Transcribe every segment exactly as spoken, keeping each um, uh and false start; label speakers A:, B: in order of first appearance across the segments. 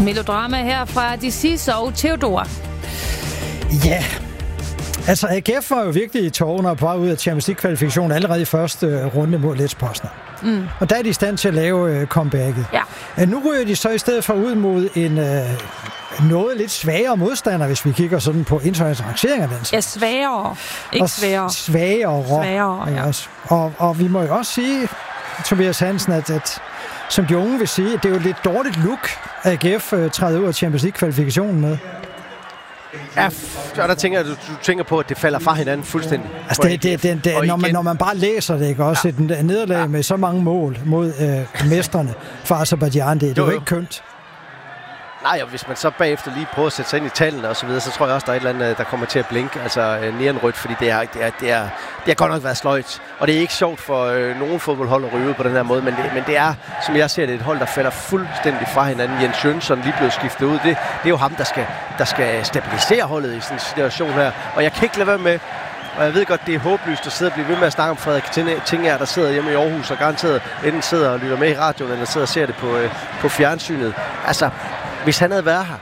A: Melodrama her fra D C og Theodora.
B: Ja, altså A G F var jo virkelig i tårerne og på vej ud af Champions League-kvalifikationen allerede i første runde mod Lech Poznan. Mm. Og der er de i stand til at lave uh, comebacket.
A: Ja.
B: Nu ryger de så i stedet for ud mod en uh, noget lidt svagere modstander, hvis vi kigger sådan på internationale rangeringer.
A: Ja, svagere. Ikke svagere.
B: Svagere.
A: Svagere, ja.
B: Også. Og, og vi må jo også sige, Tobias Hansen, at, at som de unge vil sige, at det er jo et lidt dårligt look, at A G F uh, træder ud af Champions League-kvalifikationen med.
C: Ja, og der tænker du, du tænker på, at det falder fra hinanden fuldstændig.
B: Altså, det, det, det, det, når, man, når man bare læser det, ikke også? Ja. Et nederlag ja. med så mange mål mod øh, mestrene fra Aserbajdsjan, det, det er jo ikke kønt.
C: Nej, og hvis man så bagefter lige prøver at sætte sig ind i tallene og så videre, så tror jeg også, der er et eller andet, der kommer til at blinke, altså øh, neonrødt, fordi det er, det, er, det, er, det har godt nok været sløjt. Og det er ikke sjovt for øh, nogen fodboldhold at ryge ud på den her måde, men det, men det er, som jeg ser det, et hold, der falder fuldstændig fra hinanden. Jens Jønsson lige blevet skiftet ud. Det, det er jo ham, der skal, der skal stabilisere holdet i sådan en situation her. Og jeg kan ikke lade være med, og jeg ved godt, det er håbløst at sidde og blive ved med at snakke om Frederik Tinger, der sidder hjemme i Aarhus og garanteret enten sidder og lytter med i radioen, eller sidder og ser det på, øh, på fjernsynet. Altså, hvis han havde været her,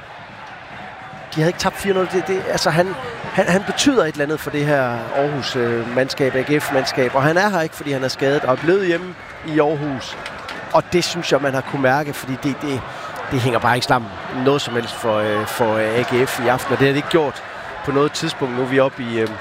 C: de havde ikke tabt fire nul. Det, det, altså han, han, han betyder et eller andet for det her Aarhus-mandskab, A G F-mandskab, og han er her ikke, fordi han er skadet og er blevet hjemme i Aarhus. Og det synes jeg, man har kunne mærke, fordi det, det, det hænger bare ikke sammen noget som helst for, øh, for A G F i aften, og det har det ikke gjort på noget tidspunkt. Nu er vi oppe i, øh,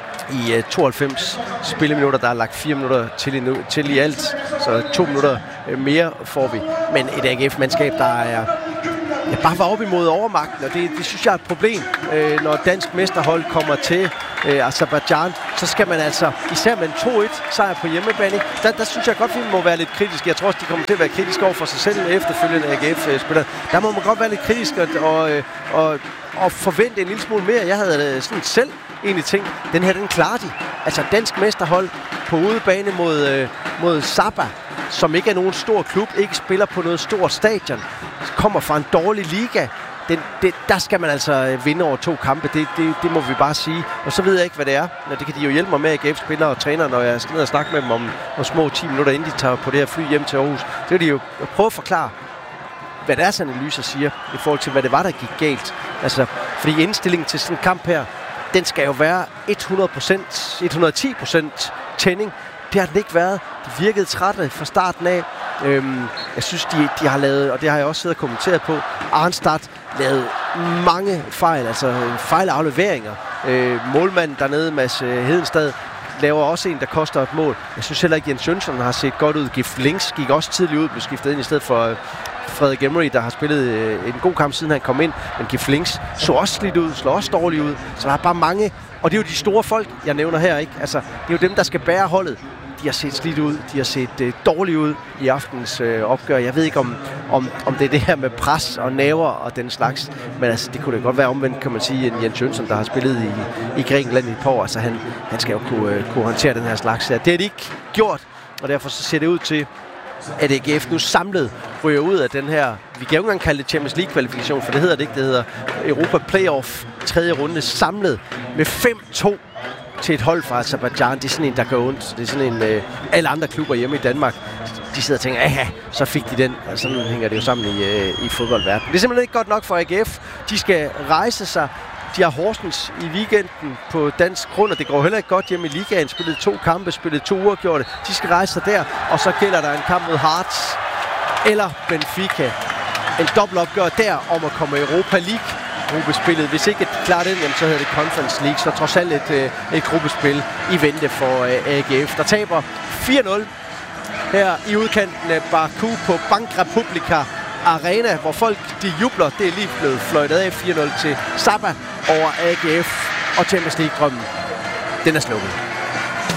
C: i tooghalvfems spilleminutter, der er lagt fire minutter til i, nu, til i alt, så to minutter øh, mere får vi. Men et A G F-mandskab, der er jeg bare var op imod overmagten, og det, det synes jeg er et problem, øh, når dansk mesterhold kommer til øh, Aserbajdsjan. Så skal man altså, især med en to et sejr på hjemmebane, der, der synes jeg godt, vi må være lidt kritiske. Jeg tror også, de kommer til at være kritiske over for sig selv efterfølgende A G F-spillere. Der må man godt være lidt kritisk og, og, og, og forvente en lille smule mere. Jeg havde sådan selv egentlig tænkt, den her, den klarer de. Altså dansk mesterhold på udebane mod, øh, mod Saba, som ikke er nogen stor klub, ikke spiller på noget stort stadion, kommer fra en dårlig liga. Den, det, der skal man altså vinde over to kampe, det, det, det må vi bare sige. Og så ved jeg ikke, hvad det er. Det kan de jo hjælpe mig med, A G F-spillere og trænere, når jeg skal ned og snakke med dem om, om små ti minutter, inden de tager på det her fly hjem til Aarhus. Det vil de jo prøve at forklare, hvad deres analyser siger, i forhold til, hvad det var, der gik galt. Altså, fordi indstillingen til sådan en kamp her, den skal jo være hundrede procent, et hundrede og ti procent tænding. Det har den ikke været. De virkede trætte fra starten af. Øhm, jeg synes, de, de har lavet, og det har jeg også siddet og kommenteret på, Arnstad lavet mange fejl, altså fejlafleveringer. Øh, målmanden dernede, Mads Hedenstad, laver også en, der koster et mål. Jeg synes heller ikke, Jens Jønsson har set godt ud. Gift Links gik også tidligt ud, blev skiftet ind i stedet for Frederik Emery, der har spillet øh, en god kamp, siden han kom ind. Men Gift Links så også slidt ud, slår også dårligt ud. Så der er bare mange, og det er jo de store folk, jeg nævner her, ikke? Altså, det er jo dem, der skal bære holdet. De har set slidt ud, de har set øh, dårligt ud i aftens øh, opgør. Jeg ved ikke, om, om, om det er det her med pres og næver og den slags, men altså, det kunne da godt være omvendt, kan man sige, en Jens Jønsson, der har spillet i, i Grækenland i et par år. Altså, han, han skal jo kunne, øh, kunne håndtere den her slags. Det har de ikke gjort, og derfor så ser det ud til, at A G F nu samlet ryger ud af den her, vi kan jo ikke engang kalde det Champions League-kvalifikation, for det hedder det ikke, det hedder Europa Playoff tredje runde, samlet med fem to til et hold fra Aserbajdsjan. Det er sådan en, der gør ondt. Det er sådan en, øh, alle andre klubber hjemme i Danmark, de sidder og tænker, aha, så fik de den. Og sådan hænger det jo sammen i, øh, i fodboldverdenen. Det er simpelthen ikke godt nok for A G F. De skal rejse sig. De har Horsens i weekenden på dansk grund, og det går heller ikke godt hjemme i ligaen. Spillet to kampe, spillet to uafgjorte. De skal rejse sig der, og så gælder der en kamp mod Hearts eller Benfica. En dobbeltopgør der om at komme i Europa League gruppespillet. Hvis ikke de klarer den, så hedder det Conference League. Så trods alt et, et gruppespil i vente for A G F. Der taber fire nul her i udkanten af Baku på Bank Republika Arena, hvor folk de jubler. Det er lige blevet fløjtet af fire nul til Saba over A G F, og Champions League-drømmen, den er slukket.